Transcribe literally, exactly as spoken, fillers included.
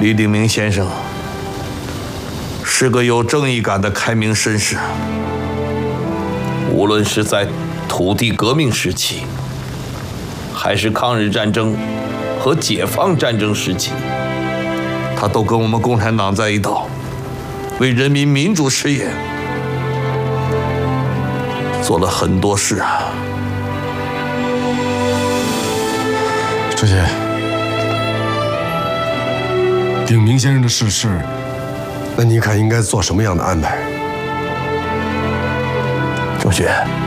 李鼎铭先生是个有正义感的开明绅士，无论是在土地革命时期，还是抗日战争和解放战争时期，他都跟我们共产党在一道，为人民民主事业做了很多事啊。 这些鼎铭先生的逝世， 那你看应该做什么样的安排？ 仲勋。